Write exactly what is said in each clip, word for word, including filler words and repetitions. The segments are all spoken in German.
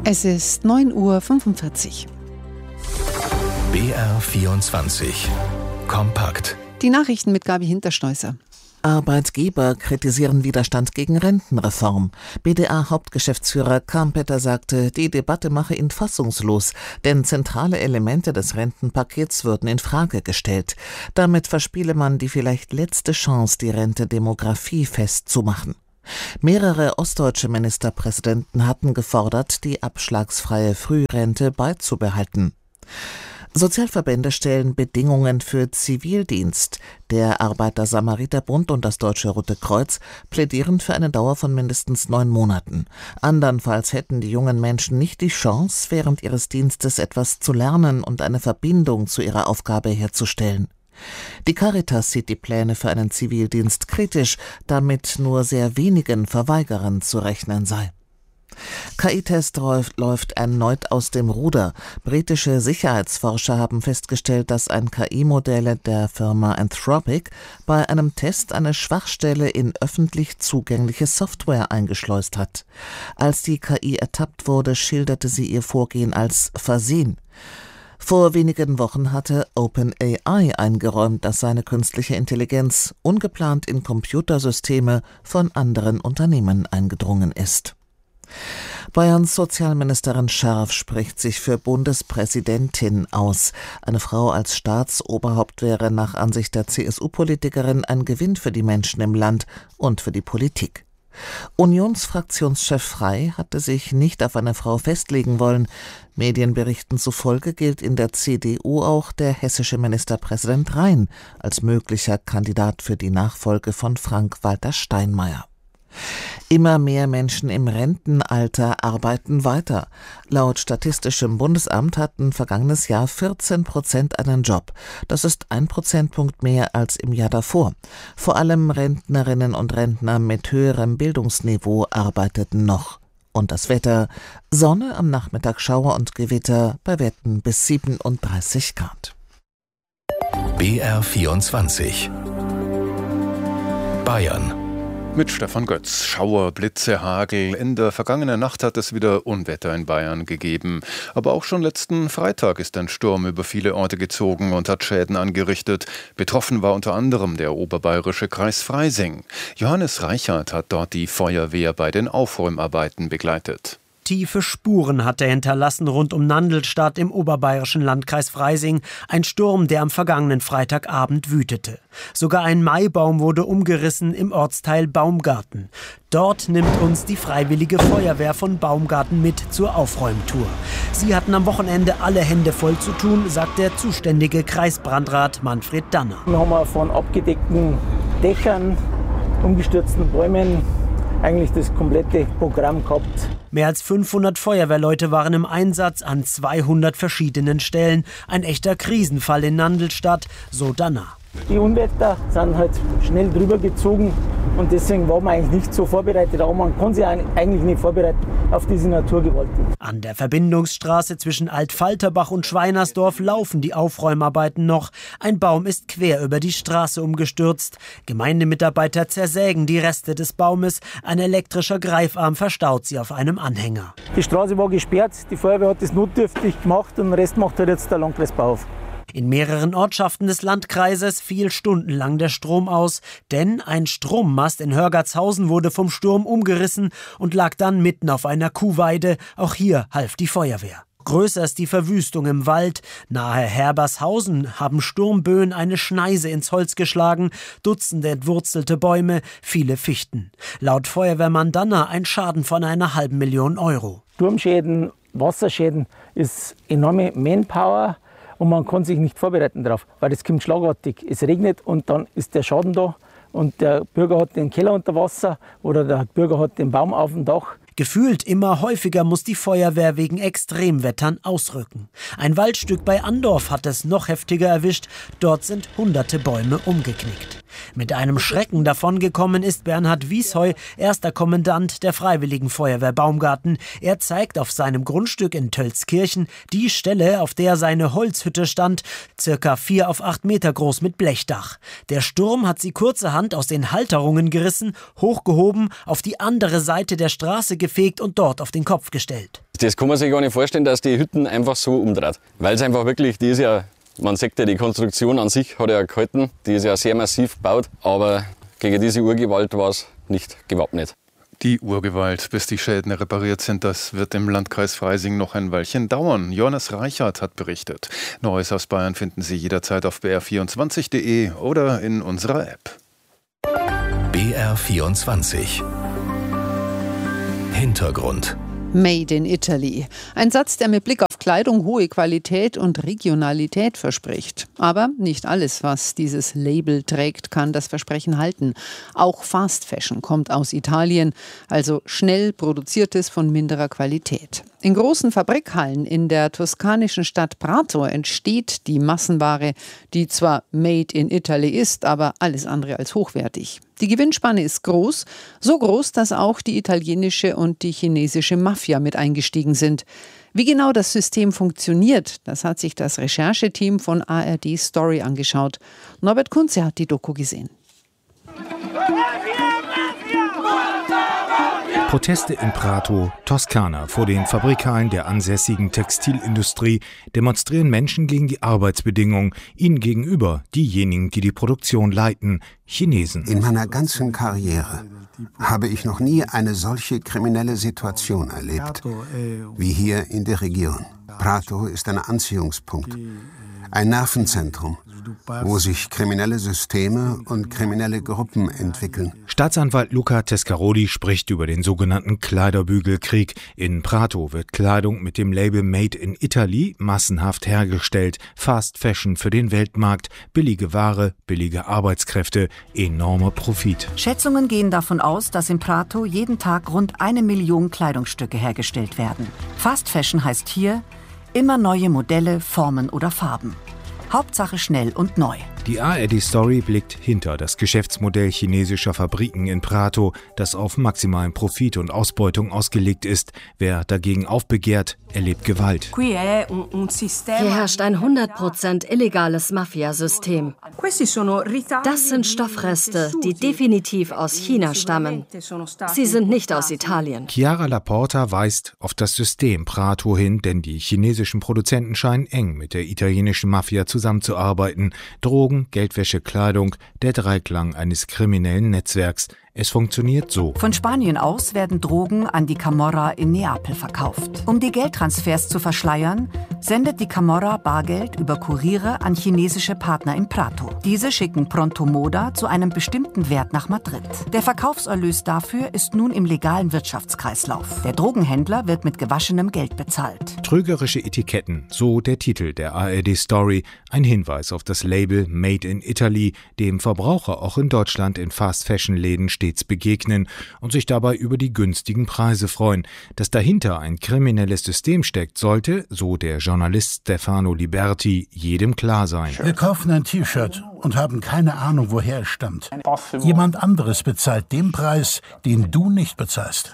Es ist neun Uhr fünfundvierzig. B R vierundzwanzig. Kompakt. Die Nachrichten mit Gabi Hinterschneusser. Arbeitgeber kritisieren Widerstand gegen Rentenreform. B D A-Hauptgeschäftsführer Kampeter sagte, die Debatte mache ihn fassungslos, denn zentrale Elemente des Rentenpakets würden in Frage gestellt. Damit verspiele man die vielleicht letzte Chance, die Rente demografiefest zu machen. Mehrere ostdeutsche Ministerpräsidenten hatten gefordert, die abschlagsfreie Frührente beizubehalten. Sozialverbände stellen Bedingungen für Zivildienst. Der Arbeiter-Samariter-Bund und das Deutsche Rote Kreuz plädieren für eine Dauer von mindestens neun Monaten. Andernfalls hätten die jungen Menschen nicht die Chance, während ihres Dienstes etwas zu lernen und eine Verbindung zu ihrer Aufgabe herzustellen. Die Caritas sieht die Pläne für einen Zivildienst kritisch, damit nur sehr wenigen Verweigerern zu rechnen sei. K I-Test läuft erneut aus dem Ruder. Britische Sicherheitsforscher haben festgestellt, dass ein K I-Modell der Firma Anthropic bei einem Test eine Schwachstelle in öffentlich zugängliche Software eingeschleust hat. Als die K I ertappt wurde, schilderte sie ihr Vorgehen als Versehen. Vor wenigen Wochen hatte OpenAI eingeräumt, dass seine künstliche Intelligenz ungeplant in Computersysteme von anderen Unternehmen eingedrungen ist. Bayerns Sozialministerin Scharf spricht sich für Bundespräsidentin aus. Eine Frau als Staatsoberhaupt wäre nach Ansicht der C S U-Politikerin ein Gewinn für die Menschen im Land und für die Politik. Unionsfraktionschef Frey hatte sich nicht auf eine Frau festlegen wollen. Medienberichten zufolge gilt in der C D U auch der hessische Ministerpräsident Rhein als möglicher Kandidat für die Nachfolge von Frank-Walter Steinmeier. Immer mehr Menschen im Rentenalter arbeiten weiter. Laut Statistischem Bundesamt hatten vergangenes Jahr vierzehn Prozent einen Job. Das ist ein Prozentpunkt mehr als im Jahr davor. Vor allem Rentnerinnen und Rentner mit höherem Bildungsniveau arbeiteten noch. Und das Wetter: Sonne, am Nachmittag Schauer und Gewitter, bei Werten bis siebenunddreißig Grad. B R vierundzwanzig. Bayern. Mit Stefan Götz. Schauer, Blitze, Hagel. In der vergangenen Nacht hat es wieder Unwetter in Bayern gegeben. Aber auch schon letzten Freitag ist ein Sturm über viele Orte gezogen und hat Schäden angerichtet. Betroffen war unter anderem der oberbayerische Kreis Freising. Johannes Reichert hat dort die Feuerwehr bei den Aufräumarbeiten begleitet. Tiefe Spuren hat er hinterlassen rund um Nandlstadt im oberbayerischen Landkreis Freising. Ein Sturm, der am vergangenen Freitagabend wütete. Sogar ein Maibaum wurde umgerissen im Ortsteil Baumgarten. Dort nimmt uns die Freiwillige Feuerwehr von Baumgarten mit zur Aufräumtour. Sie hatten am Wochenende alle Hände voll zu tun, sagt der zuständige Kreisbrandrat Manfred Danner. Wir haben von abgedeckten Dächern, umgestürzten Bäumen eigentlich das komplette Programm gehabt. Mehr als fünfhundert Feuerwehrleute waren im Einsatz an zweihundert verschiedenen Stellen. Ein echter Krisenfall in Nandlstadt, so Danner. Die Unwetter sind halt schnell drüber gezogen und deswegen waren wir eigentlich nicht so vorbereitet. Aber man kann sich eigentlich nicht vorbereiten auf diese Naturgewalten. An der Verbindungsstraße zwischen Altfalterbach und Schweinersdorf laufen die Aufräumarbeiten noch. Ein Baum ist quer über die Straße umgestürzt. Gemeindemitarbeiter zersägen die Reste des Baumes. Ein elektrischer Greifarm verstaut sie auf einem Anhänger. Die Straße war gesperrt, die Feuerwehr hat das notdürftig gemacht und den Rest macht halt jetzt der Landkreis Bauhof. In mehreren Ortschaften des Landkreises fiel stundenlang der Strom aus, denn ein Strommast in Hörgatshausen wurde vom Sturm umgerissen und lag dann mitten auf einer Kuhweide. Auch hier half die Feuerwehr. Größer ist die Verwüstung im Wald. Nahe Herbershausen haben Sturmböen eine Schneise ins Holz geschlagen, Dutzende entwurzelte Bäume, viele Fichten. Laut Feuerwehrmann Danner ein Schaden von einer halben Million Euro. Sturmschäden, Wasserschäden ist enorme Manpower. Und man kann sich nicht vorbereiten darauf, weil es kommt schlagartig. Es regnet und dann ist der Schaden da und der Bürger hat den Keller unter Wasser oder der Bürger hat den Baum auf dem Dach. Gefühlt immer häufiger muss die Feuerwehr wegen Extremwettern ausrücken. Ein Waldstück bei Andorf hat es noch heftiger erwischt. Dort sind hunderte Bäume umgeknickt. Mit einem Schrecken davongekommen ist Bernhard Wiesheu, erster Kommandant der Freiwilligen Feuerwehr Baumgarten. Er zeigt auf seinem Grundstück in Tölzkirchen die Stelle, auf der seine Holzhütte stand, circa vier auf acht Meter groß mit Blechdach. Der Sturm hat sie kurzerhand aus den Halterungen gerissen, hochgehoben, auf die andere Seite der Straße gefegt und dort auf den Kopf gestellt. Das kann man sich gar nicht vorstellen, dass die Hütten einfach so umdreht. Weil es einfach wirklich, die ist ja, man sieht ja, die Konstruktion an sich hat ja gehalten, die ist ja sehr massiv gebaut, aber gegen diese Urgewalt war es nicht gewappnet. Die Urgewalt, bis die Schäden repariert sind, das wird im Landkreis Freising noch ein Weilchen dauern. Jonas Reichert hat berichtet. Neues aus Bayern finden Sie jederzeit auf b r vierundzwanzig punkt de oder in unserer App. B R vierundzwanzig. Hintergrund. Made in Italy. Ein Satz, der mit Blick auf Kleidung hohe Qualität und Regionalität verspricht. Aber nicht alles, was dieses Label trägt, kann das Versprechen halten. Auch Fast Fashion kommt aus Italien, also schnell produziertes von minderer Qualität. In großen Fabrikhallen in der toskanischen Stadt Prato entsteht die Massenware, die zwar Made in Italy ist, aber alles andere als hochwertig. Die Gewinnspanne ist groß, so groß, dass auch die italienische und die chinesische Mafia mit eingestiegen sind. Wie genau das System funktioniert, das hat sich das Rechercheteam von A R D Story angeschaut. Norbert Kunze hat die Doku gesehen. Proteste in Prato, Toskana. Vor den Fabrikhallen der ansässigen Textilindustrie demonstrieren Menschen gegen die Arbeitsbedingungen. Ihnen gegenüber diejenigen, die die Produktion leiten, Chinesen. In meiner ganzen Karriere habe ich noch nie eine solche kriminelle Situation erlebt, wie hier in der Region. Prato ist ein Anziehungspunkt, ein Nervenzentrum, wo sich kriminelle Systeme und kriminelle Gruppen entwickeln. Staatsanwalt Luca Tescarodi spricht über den sogenannten Kleiderbügelkrieg. In Prato wird Kleidung mit dem Label Made in Italy massenhaft hergestellt. Fast Fashion für den Weltmarkt, billige Ware, billige Arbeitskräfte, enormer Profit. Schätzungen gehen davon aus, dass in Prato jeden Tag rund eine Million Kleidungsstücke hergestellt werden. Fast Fashion heißt hier immer neue Modelle, Formen oder Farben. Hauptsache schnell und neu. Die A R D Story blickt hinter das Geschäftsmodell chinesischer Fabriken in Prato, das auf maximalen Profit und Ausbeutung ausgelegt ist. Wer dagegen aufbegehrt, erlebt Gewalt. Hier herrscht ein hundert Prozent illegales Mafiasystem. Das sind Stoffreste, die definitiv aus China stammen. Sie sind nicht aus Italien. Chiara Laporta weist auf das System Prato hin, denn die chinesischen Produzenten scheinen eng mit der italienischen Mafia zusammenzuarbeiten. Drogen, Geldwäsche, Kleidung, der Dreiklang eines kriminellen Netzwerks. Es funktioniert so. Von Spanien aus werden Drogen an die Camorra in Neapel verkauft. Um die Geldtransfers zu verschleiern, sendet die Camorra Bargeld über Kuriere an chinesische Partner in Prato. Diese schicken Pronto Moda zu einem bestimmten Wert nach Madrid. Der Verkaufserlös dafür ist nun im legalen Wirtschaftskreislauf. Der Drogenhändler wird mit gewaschenem Geld bezahlt. Trügerische Etiketten, so der Titel der A R D Story. Ein Hinweis auf das Label Made in Italy, dem Verbraucher auch in Deutschland in Fast-Fashion-Läden stets begegnen und sich dabei über die günstigen Preise freuen. Dass dahinter ein kriminelles System steckt, sollte, so der Journalist Stefano Liberti, jedem klar sein. Wir kaufen ein T-Shirt und haben keine Ahnung, woher es stammt. Jemand anderes bezahlt den Preis, den du nicht bezahlst.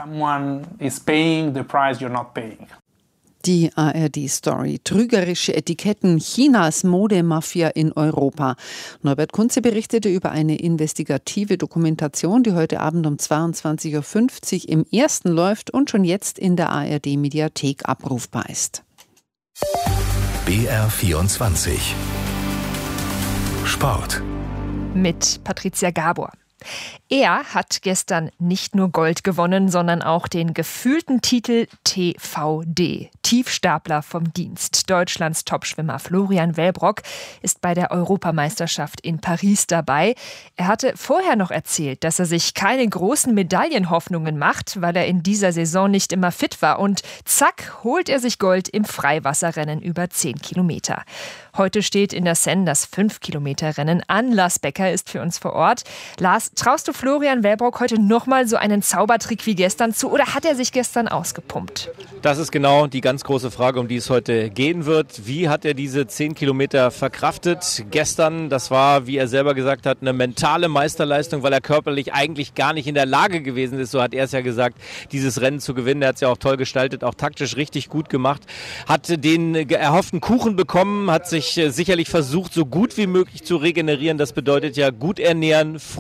Die A R D Story. Trügerische Etiketten, Chinas Modemafia in Europa. Norbert Kunze berichtete über eine investigative Dokumentation, die heute Abend um zweiundzwanzig Uhr fünfzig im Ersten läuft und schon jetzt in der A R D Mediathek abrufbar ist. B R vierundzwanzig. Sport. Mit Patricia Gabor. Er hat gestern nicht nur Gold gewonnen, sondern auch den gefühlten Titel T V D, Tiefstapler vom Dienst. Deutschlands Topschwimmer Florian Wellbrock ist bei der Europameisterschaft in Paris dabei. Er hatte vorher noch erzählt, dass er sich keine großen Medaillenhoffnungen macht, weil er in dieser Saison nicht immer fit war. Und zack, holt er sich Gold im Freiwasserrennen über zehn Kilometer. Heute steht in der Seine das fünf Kilometer Rennen an. Lars Becker ist für uns vor Ort. Lars, traust du Florian Wellbrock heute nochmal so einen Zaubertrick wie gestern zu oder hat er sich gestern ausgepumpt? Das ist genau die ganz große Frage, um die es heute gehen wird. Wie hat er diese zehn Kilometer verkraftet gestern? Das war, wie er selber gesagt hat, eine mentale Meisterleistung, weil er körperlich eigentlich gar nicht in der Lage gewesen ist, so hat er es ja gesagt, dieses Rennen zu gewinnen. Er hat es ja auch toll gestaltet, auch taktisch richtig gut gemacht. Hat den erhofften Kuchen bekommen, hat sich sicherlich versucht, so gut wie möglich zu regenerieren. Das bedeutet ja gut ernähren, früh schlafen,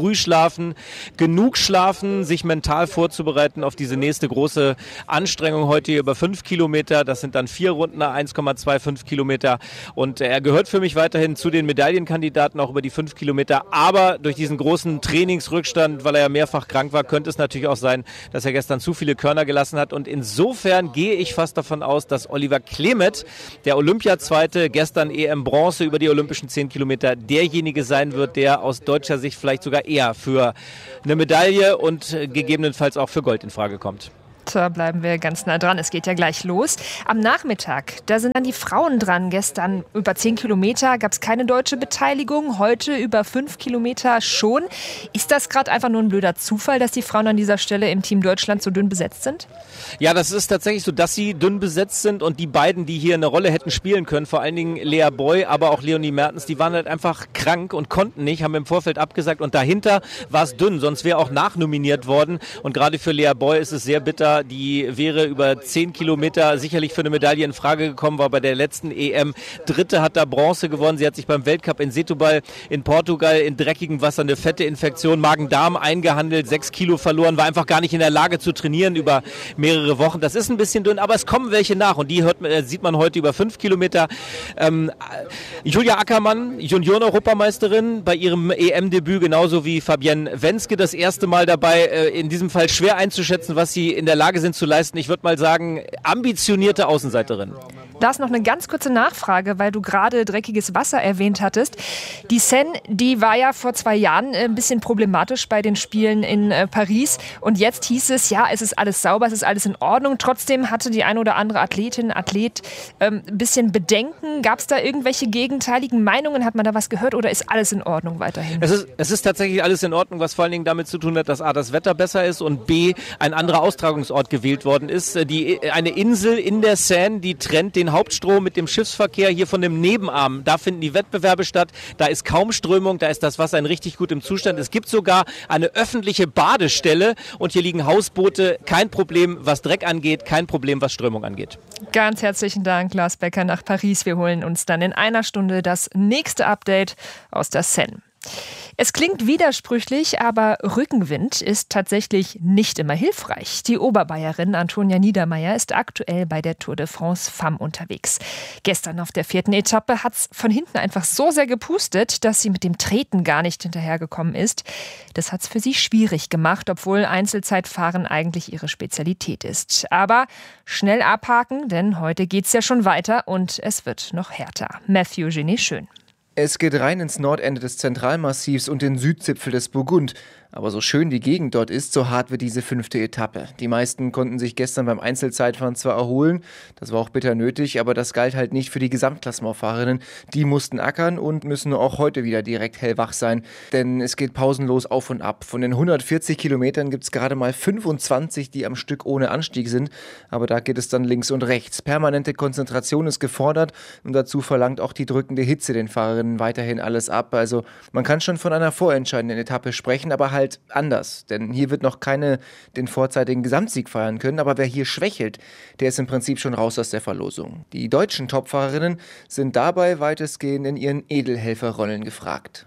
schlafen, genug schlafen, sich mental vorzubereiten auf diese nächste große Anstrengung heute hier über fünf Kilometer. Das sind dann vier Runden, eins Komma fünfundzwanzig Kilometer. Und er gehört für mich weiterhin zu den Medaillenkandidaten, auch über die fünf Kilometer. Aber durch diesen großen Trainingsrückstand, weil er ja mehrfach krank war, könnte es natürlich auch sein, dass er gestern zu viele Körner gelassen hat. Und insofern gehe ich fast davon aus, dass Oliver Klemet, der Olympiazweite, gestern E M-Bronze über die olympischen zehn Kilometer, derjenige sein wird, der aus deutscher Sicht vielleicht sogar eher für eine Medaille und gegebenenfalls auch für Gold in Frage kommt. Da bleiben wir ganz nah dran. Es geht ja gleich los. Am Nachmittag, da sind dann die Frauen dran. Gestern über zehn Kilometer gab es keine deutsche Beteiligung. Heute über fünf Kilometer schon. Ist das gerade einfach nur ein blöder Zufall, dass die Frauen an dieser Stelle im Team Deutschland so dünn besetzt sind? Ja, das ist tatsächlich so, dass sie dünn besetzt sind. Und die beiden, die hier eine Rolle hätten spielen können, vor allen Dingen Lea Boy, aber auch Leonie Mertens, die waren halt einfach krank und konnten nicht, haben im Vorfeld abgesagt. Und dahinter war es dünn, sonst wäre auch nachnominiert worden. Und gerade für Lea Boy ist es sehr bitter. Die wäre über zehn Kilometer sicherlich für eine Medaille in Frage gekommen, war bei der letzten E M Dritte, hat da Bronze gewonnen. Sie hat sich beim Weltcup in Setúbal in Portugal in dreckigem Wasser eine fette Infektion, Magen-Darm eingehandelt, sechs Kilo verloren, war einfach gar nicht in der Lage zu trainieren über mehrere Wochen. Das ist ein bisschen dünn, aber es kommen welche nach und die hört, äh, sieht man heute über fünf Kilometer. Ähm, Julia Ackermann, Junioren-Europameisterin, bei ihrem E M-Debüt, genauso wie Fabienne Wenske, das erste Mal dabei, äh, in diesem Fall schwer einzuschätzen, was sie in der Lage sind zu leisten. Ich würde mal sagen, ambitionierte Außenseiterin. Lars, noch eine ganz kurze Nachfrage, weil du gerade dreckiges Wasser erwähnt hattest. Die Seine, die war ja vor zwei Jahren ein bisschen problematisch bei den Spielen in äh, Paris. Und jetzt hieß es, ja, es ist alles sauber, es ist alles in Ordnung. Trotzdem hatte die eine oder andere Athletin, Athlet ähm, ein bisschen Bedenken. Gab es da irgendwelche gegenteiligen Meinungen? Hat man da was gehört oder ist alles in Ordnung weiterhin? Es ist, es ist tatsächlich alles in Ordnung, was vor allen Dingen damit zu tun hat, dass A, das Wetter besser ist und B, ein anderer Austragungsort gewählt worden ist. Die, eine Insel in der Seine, die trennt den Hauptstrom mit dem Schiffsverkehr hier von dem Nebenarm. Da finden die Wettbewerbe statt. Da ist kaum Strömung, da ist das Wasser in richtig gutem Zustand. Es gibt sogar eine öffentliche Badestelle und hier liegen Hausboote. Kein Problem, was Dreck angeht, kein Problem, was Strömung angeht. Ganz herzlichen Dank, Lars Becker, nach Paris. Wir holen uns dann in einer Stunde das nächste Update aus der Seine. Es klingt widersprüchlich, aber Rückenwind ist tatsächlich nicht immer hilfreich. Die Oberbayerin Antonia Niedermeyer ist aktuell bei der Tour de France Femme unterwegs. Gestern auf der vierten Etappe hat es von hinten einfach so sehr gepustet, dass sie mit dem Treten gar nicht hinterhergekommen ist. Das hat es für sie schwierig gemacht, obwohl Einzelzeitfahren eigentlich ihre Spezialität ist. Aber schnell abhaken, denn heute geht's ja schon weiter und es wird noch härter. Matthew Genet Schön. Es geht rein ins Nordende des Zentralmassivs und den Südzipfel des Burgund. Aber so schön die Gegend dort ist, so hart wird diese fünfte Etappe. Die meisten konnten sich gestern beim Einzelzeitfahren zwar erholen, das war auch bitter nötig, aber das galt halt nicht für die Gesamtklassementfahrerinnen. Die mussten ackern und müssen auch heute wieder direkt hellwach sein, denn es geht pausenlos auf und ab. Von den hundertvierzig Kilometern gibt es gerade mal fünfundzwanzig, die am Stück ohne Anstieg sind, aber da geht es dann links und rechts. Permanente Konzentration ist gefordert und dazu verlangt auch die drückende Hitze den Fahrerinnen weiterhin alles ab. Also man kann schon von einer vorentscheidenden Etappe sprechen, aber halt anders, denn hier wird noch keine den vorzeitigen Gesamtsieg feiern können, aber wer hier schwächelt, der ist im Prinzip schon raus aus der Verlosung. Die deutschen Topfahrerinnen sind dabei weitestgehend in ihren Edelhelferrollen gefragt.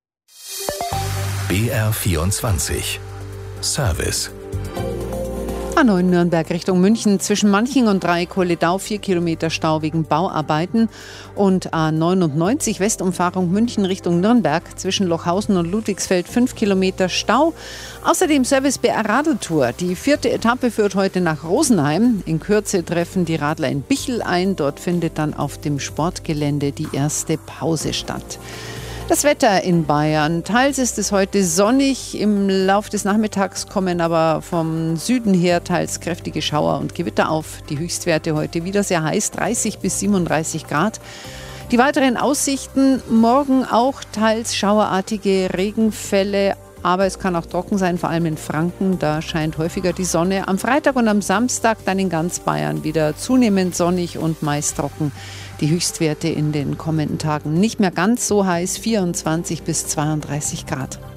B R vierundzwanzig Service. A neun Nürnberg Richtung München zwischen Manching und Dreieck-Holledau vier Kilometer Stau wegen Bauarbeiten und A neunundneunzig Westumfahrung München Richtung Nürnberg zwischen Lochhausen und Ludwigsfeld fünf Kilometer Stau. Außerdem Service B R Radeltour. Die vierte Etappe führt heute nach Rosenheim. In Kürze treffen die Radler in Bichl ein. Dort findet dann auf dem Sportgelände die erste Pause statt. Das Wetter in Bayern. Teils ist es heute sonnig. Im Lauf des Nachmittags kommen aber vom Süden her teils kräftige Schauer und Gewitter auf. Die Höchstwerte heute wieder sehr heiß, dreißig bis siebenunddreißig Grad. Die weiteren Aussichten, morgen auch teils schauerartige Regenfälle. Aber es kann auch trocken sein, vor allem in Franken. Da scheint häufiger die Sonne. Am Freitag und am Samstag dann in ganz Bayern wieder zunehmend sonnig und meist trocken. Die Höchstwerte in den kommenden Tagen nicht mehr ganz so heiß, vierundzwanzig bis zweiunddreißig Grad.